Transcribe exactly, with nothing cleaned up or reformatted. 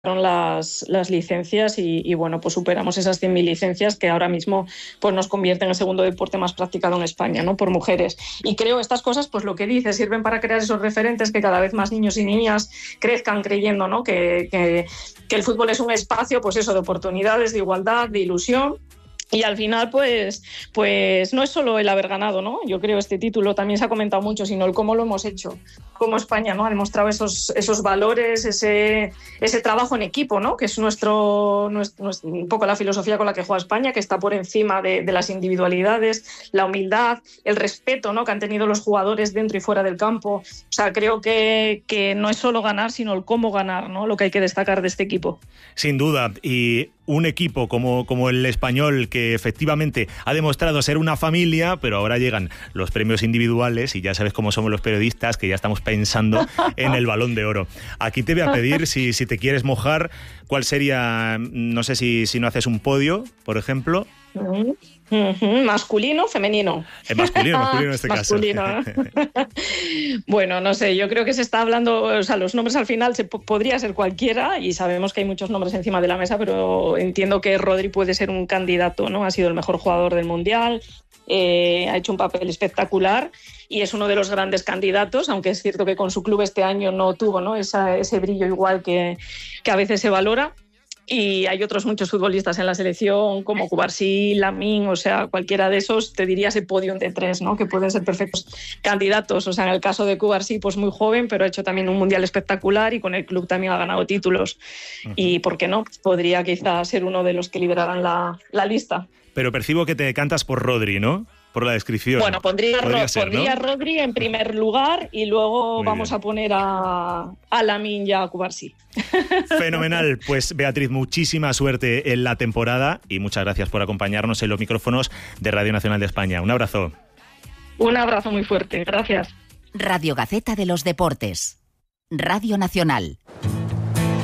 Las, las licencias y, y bueno, pues superamos esas cien mil licencias que ahora mismo pues nos convierten en el segundo deporte más practicado en España, ¿no? Por mujeres. Y creo estas cosas, pues lo que dices, sirven para crear esos referentes, que cada vez más niños y niñas crezcan creyendo, ¿no? que, que, que el fútbol es un espacio, pues eso, de oportunidades, de igualdad, de ilusión. Y al final, pues, pues no es solo el haber ganado, ¿no? Yo creo este título también se ha comentado mucho, sino el cómo lo hemos hecho, cómo España, ¿no? Ha demostrado esos, esos valores, ese, ese trabajo en equipo, ¿no? Que es nuestro, nuestro, un poco la filosofía con la que juega España, que está por encima de, de las individualidades, la humildad, el respeto, ¿no? Que han tenido los jugadores dentro y fuera del campo. O sea, creo que, que no es solo ganar, sino el cómo ganar, ¿no? Lo que hay que destacar de este equipo. Sin duda. Y un equipo como, como el español, que efectivamente ha demostrado ser una familia, pero ahora llegan los premios individuales y ya sabes cómo somos los periodistas, que ya estamos pensando en el Balón de Oro. Aquí te voy a pedir, si, si te quieres mojar, ¿cuál sería, no sé si, si no haces un podio, por ejemplo? Uh-huh. Uh-huh. ¿Masculino o femenino? Eh, masculino, masculino en este masculino, caso. ¿eh? Bueno, no sé, yo creo que se está hablando, o sea, los nombres al final se p- podría ser cualquiera y sabemos que hay muchos nombres encima de la mesa, pero entiendo que Rodri puede ser un candidato, ¿no? Ha sido el mejor jugador del Mundial, eh, ha hecho un papel espectacular y es uno de los grandes candidatos, aunque es cierto que con su club este año no tuvo, ¿no? Esa, ese brillo igual que, que a veces se valora. Y hay otros muchos futbolistas en la selección, como Cubarsí, Lamine, o sea, cualquiera de esos, te diría ese podium de tres, ¿no? Que pueden ser perfectos candidatos. O sea, en el caso de Cubarsí, pues muy joven, pero ha hecho también un mundial espectacular y con el club también ha ganado títulos. Uh-huh. Y, ¿por qué no? Podría quizás ser uno de los que lideraran la, la lista. Pero percibo que te decantas por Rodri, ¿no? Por la descripción. Bueno, pondría, Podría Ro- ser, pondría ¿no? Rodri en primer lugar y luego Muy vamos bien. a poner a, a Lamine y a Cubarsí. Fenomenal. Pues Beatriz, muchísima suerte en la temporada y muchas gracias por acompañarnos en los micrófonos de Radio Nacional de España. Un abrazo. Un abrazo muy fuerte. Gracias. Radio Gaceta de los Deportes. Radio Nacional.